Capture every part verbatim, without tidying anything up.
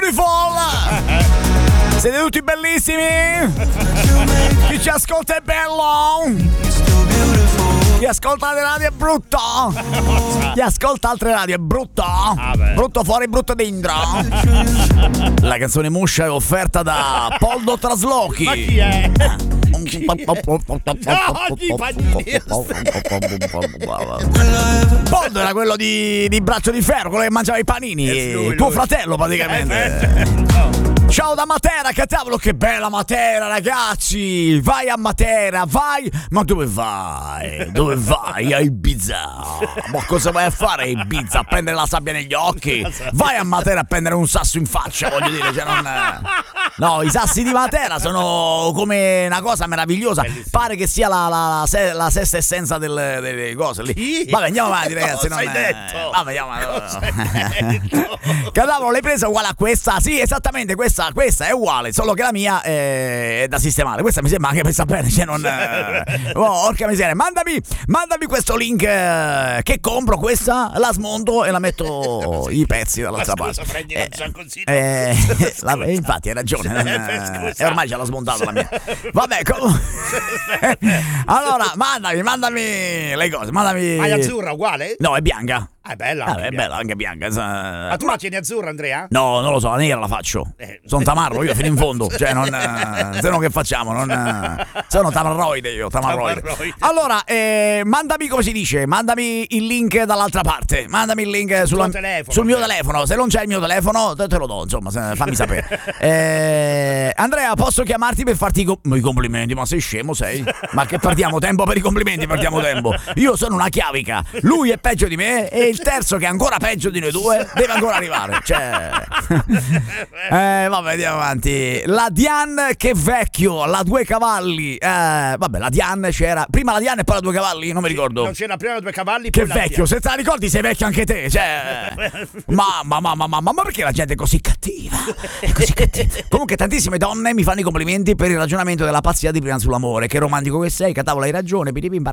beautiful. Siete tutti bellissimi. Chi ci ascolta è bello. Chi ascolta le radio è brutto. Chi ascolta altre radio è brutto. Brutto fuori, brutto dentro. La canzone Muscia è offerta da Poldo Traslochi. Ma chi è? Poldo era quello di, di Braccio di Ferro, quello che mangiava i panini. Lui, tuo lui. fratello praticamente. Ciao da Matera, che cavolo, che bella Matera, ragazzi. Vai a Matera, vai. Ma dove vai? Dove vai? A Ibiza. Ma cosa vai a fare a Ibiza? A prendere la sabbia negli occhi? Vai a Matera a prendere un sasso in faccia, voglio dire, cioè non... No, i sassi di Matera sono come una cosa meravigliosa. Bellissimo. Pare che sia la, la, la, la sesta essenza delle, delle cose lì. Vabbè, andiamo avanti, ragazzi. Cosa hai detto? Vabbè, andiamo avanti. Cadavolo, l'hai presa uguale a questa? Sì, esattamente, questa questa è uguale, solo che la mia è da sistemare. Questa mi sembra anche messa bene, cioè non... Oh, porca miseria, mandami, mandami questo link eh, che compro questa, la smonto e la metto i pezzi dall'altra parte. Prendi eh, così, eh, la, infatti hai ragione, non, eh, e ormai ce l'ho smontata la mia. Vabbè, com- allora mandami, mandami le cose, mandami... Ma è azzurra uguale? No, è bianca. Ah, è bella, ah, è bella anche bianca. Ma tu la tieni azzurra, Andrea? No, non lo so, la nera la faccio. Eh. Sono tamarro io fino in fondo. Cioè, non. Se no, che facciamo? Non. Sono tamarroide io, tamarroide. tamarroide. Allora, eh, mandami come si dice? Mandami il link dall'altra parte. Mandami il link sulla, telefono, sul mio telefono. Se non c'è il mio telefono, te, te lo do. Insomma, se, fammi sapere. eh, Andrea, posso chiamarti per farti i, com- i complimenti? Ma sei scemo, sei? Ma che perdiamo tempo per i complimenti? Perdiamo tempo. Io sono una chiavica. Lui è peggio di me e il terzo, che è ancora peggio di noi due, deve ancora arrivare. Cioè, eh, vabbè, andiamo avanti. La Diane, che vecchio, la due cavalli. Eh, vabbè, la Diane c'era prima la Diane e poi la due cavalli, non mi ricordo. Non c'era prima la due cavalli. Che poi vecchio, se te la ricordi sei vecchio anche te. Cioè, mamma, mamma, mamma, ma perché la gente è così cattiva? È così cattiva. Comunque, tantissime donne mi fanno i complimenti per il ragionamento della pazzia di prima sull'amore. Che romantico che sei, catavolo, hai ragione.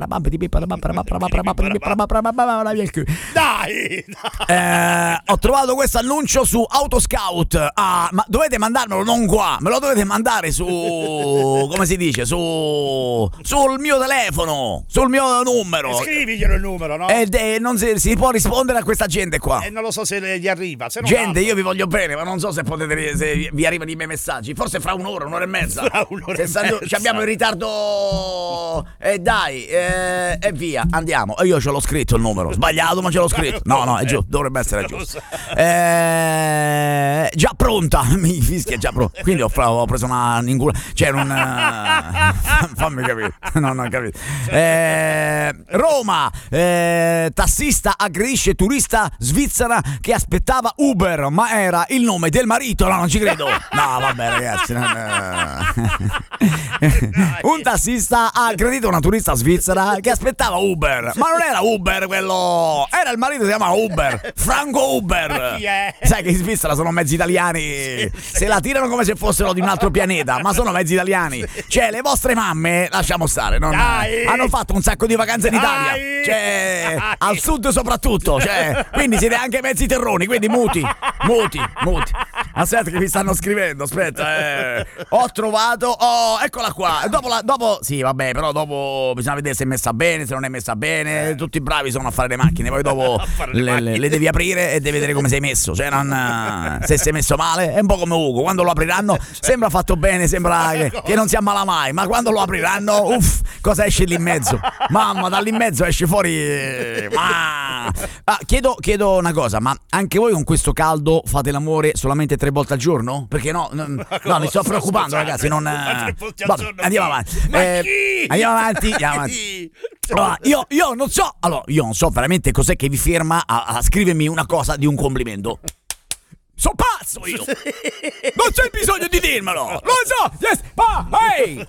Dai, eh, ho trovato questo annuncio su Autoscout. Ah, ma dovete mandarmelo non qua, me lo dovete mandare su, come si dice, su sul mio telefono, sul mio numero. Scriviglielo il numero, no? Ed eh, non si, si può rispondere a questa gente qua. E eh, non lo so se gli arriva. Se non gente, altro. Io vi voglio bene, ma non so se potete, se vi arrivano i miei messaggi. Forse fra un'ora, un'ora e mezza. Fra un'ora e mezza. Ci abbiamo in ritardo. E eh, dai, e eh, via, andiamo. E io ce l'ho scritto il numero. Sbagliato, ma ce l'ho scritto. No, no, è giusto, dovrebbe essere giusto. Eh, già pronta, mi fischia già pronta. Quindi ho, ho preso una ninguna, cioè non uh, fammi capire, non ho capito. Eh, Roma, eh, tassista aggredisce turista svizzera che aspettava Uber, ma era il nome del marito. No, non ci credo. No, vabbè, ragazzi. Non, uh... Un tassista ha aggredito una turista svizzera che aspettava Uber, ma non era Uber quello, era il marito, si chiama Uber, Franco Uber. Sai che in Svizzera sono mezzi italiani, sì, sì. Se la tirano come se fossero di un altro pianeta, ma sono mezzi italiani. Sì. Cioè, le vostre mamme, lasciamo stare, non, hanno fatto un sacco di vacanze in Italia. Dai. Cioè, Dai. Al sud soprattutto, cioè, quindi siete anche mezzi terroni, quindi muti, muti, muti. Aspetta che mi stanno scrivendo, aspetta, eh. Ho trovato, oh, eccola qua. Dopo, la, dopo, sì, vabbè, però dopo bisogna vedere se è messa bene, se non è messa bene. Tutti bravi sono a fare le macchine, poi dopo le, le, le devi aprire e devi vedere come sei messo. Cioè, non, se sei messo male, è un po' come Ugo. Quando lo apriranno, sembra fatto bene, sembra che, che non si ammala mai. Ma quando lo apriranno, uff, cosa esce lì in mezzo? Mamma, da lì in mezzo esce fuori. Ma... Ah, chiedo, chiedo una cosa, ma anche voi con questo caldo fate l'amore solamente tre volte al giorno? Perché no, no, no mi sto preoccupando, ragazzi. Non, vabbè, andiamo avanti. Eh, andiamo avanti, andiamo avanti. Allora, io, io non so, allora, io non so veramente cos'è che vi ferma a, a scrivermi una cosa di un complimento. Sono pazzo io! Non c'è bisogno di dirmelo! Lo so! Yes! Ma! Ehi!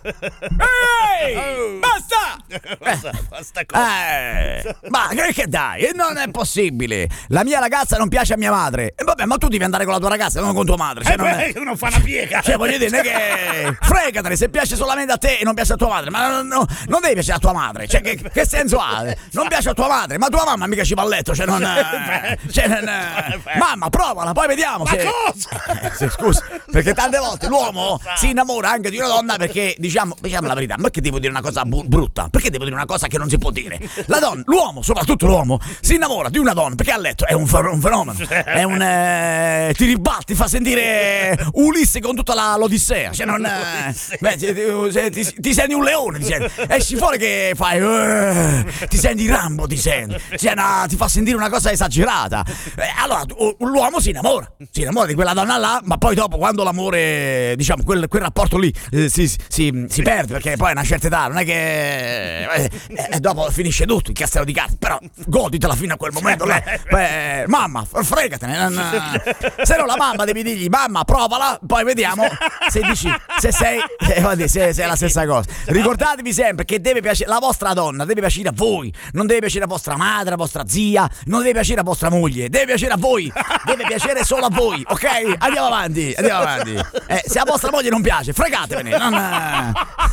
Ehi! Basta! Basta, basta cosa. Eh, ma che, che dai? Non è possibile! La mia ragazza non piace a mia madre. E vabbè, ma tu devi andare con la tua ragazza, non con tua madre. Cioè, eh non, beh, è... non fa una piega! Cioè, voglio dire, non è che... Fregatene, se piace solamente a te e non piace a tua madre. Ma no, no, non devi piacere a tua madre. Cioè, che, che senso ha? Non piace a tua madre, ma tua mamma mica ci va a letto. Cioè, non... Cioè, non... Mamma, provala, poi vediamo. Ma se... cosa? Cosa? Eh, se- scusa, perché tante volte l'uomo si innamora anche di una donna perché, diciamo, diciamo la verità, ma perché devo dire una cosa bu- brutta? Perché devo dire una cosa che non si può dire? La donna, l'uomo, soprattutto l'uomo, si innamora di una donna perché a letto è un, fe- un fenomeno, è un... eh, ti ribatti, fa sentire Ulisse con tutta la, l'Odissea, cioè non... eh, beh, ti, ti- ti- ti senti un leone, ti senti, esci fuori che fai... eh, ti senti Rambo, ti senti, cioè, una- ti fa sentire una cosa esagerata. Eh, allora, tu- l'uomo si innamora, si innamora di quella donna là, ma poi dopo quando l'amore, diciamo, quel, quel rapporto lì eh, si, si, si perde, perché poi a una certa età non è che eh, eh, dopo finisce tutto il castello di carte, però goditela fino a quel momento là. Beh, mamma, fregatene, non- se no la mamma devi dirgli mamma provala, poi vediamo se dici se sei eh, guardi, se, se è la stessa cosa. Ricordatevi sempre che deve piacere la vostra donna, deve piacere a voi, non deve piacere a vostra madre, a vostra zia, non deve piacere a vostra moglie, deve piacere a voi, deve piacere solo a voi, ok? Andiamo avanti, andiamo avanti. Eh, se a vostra moglie non piace, fregatevene, non, eh.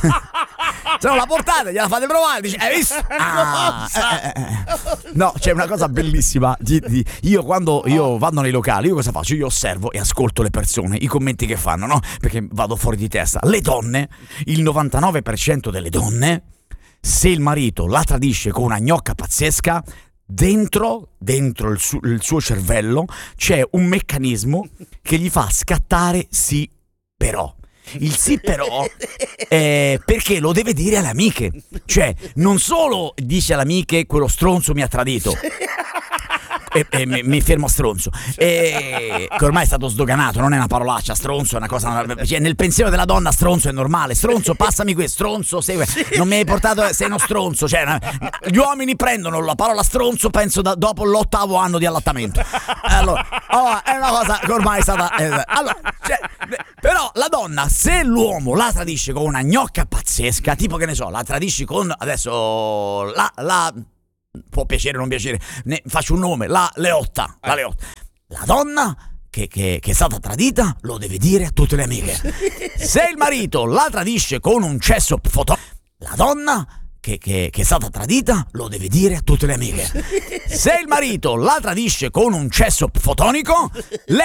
Se no la portate, gliela fate provare, dice, hai visto? Ah, eh, eh, eh. No, c'è una cosa bellissima. Di- di- Io quando io vado nei locali, io cosa faccio? Io osservo e ascolto le persone, i commenti che fanno, no? Perché vado fuori di testa. Le donne, il novantanove per cento delle donne, se il marito la tradisce con una gnocca pazzesca, dentro, dentro il, su- il suo cervello c'è un meccanismo che gli fa scattare sì, però. Il sì però è perché lo deve dire alle amiche. Cioè, non solo dice alle amiche quello stronzo mi ha tradito e, e mi, mi fermo a stronzo, e, che ormai è stato sdoganato, non è una parolaccia, stronzo è una cosa, cioè, nel pensiero della donna stronzo è normale, stronzo passami questo, stronzo sei, non mi hai portato, sei uno stronzo, cioè, gli uomini prendono la parola stronzo penso da, dopo l'ottavo anno di allattamento. Allora, allora è una cosa che ormai è stata eh, allora, cioè, però la donna, se l'uomo la tradisce con una gnocca pazzesca, tipo che ne so, la tradisci con adesso la, la può piacere o non piacere, ne faccio un nome, la Leotta, la Leotta. La donna che, che, che è stata tradita lo deve dire a tutte le amiche. Se il marito la tradisce con un cesso foto, la donna che, che, che è stata tradita lo deve dire a tutte le amiche. Se il marito la tradisce con un cesso fotonico, lei